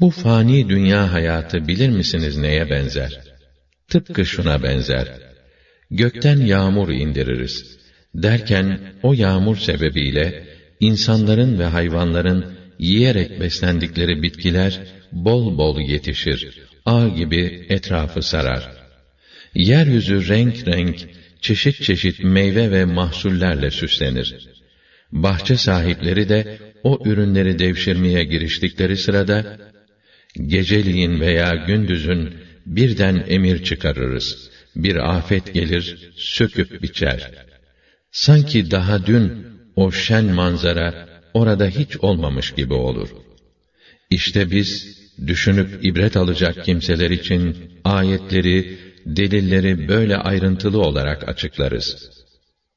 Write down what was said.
Bu fani dünya hayatı bilir misiniz neye benzer? Tıpkı şuna benzer. Gökten yağmur indiririz. Derken o yağmur sebebiyle insanların ve hayvanların yiyerek beslendikleri bitkiler bol bol yetişir. Ağ gibi etrafı sarar. Yeryüzü renk renk, çeşit çeşit meyve ve mahsullerle süslenir. Bahçe sahipleri de o ürünleri devşirmeye giriştikleri sırada, geceliğin veya gündüzün birden emir çıkarırız. Bir afet gelir, söküp biçer. Sanki daha dün o şen manzara orada hiç olmamış gibi olur. İşte biz, düşünüp ibret alacak kimseler için ayetleri, delilleri böyle ayrıntılı olarak açıklarız.